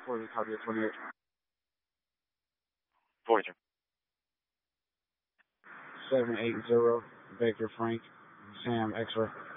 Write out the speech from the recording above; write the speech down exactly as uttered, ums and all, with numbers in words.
For the copy of twenty-eight. forty-two. seven eight zero, Baker Frank, Sam X-ray.